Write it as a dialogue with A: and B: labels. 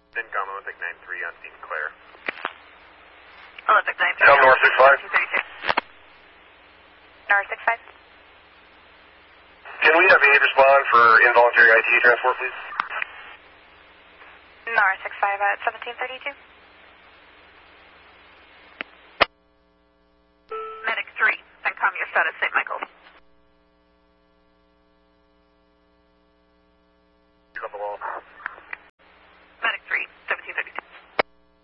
A: Vincom Olympic 93 on Steve Claire.
B: Olympic 93.
C: Down North 65.
B: 1732. North 65.
C: Can we have a respond for involuntary ITA transport, please?
B: North 65 at 1732.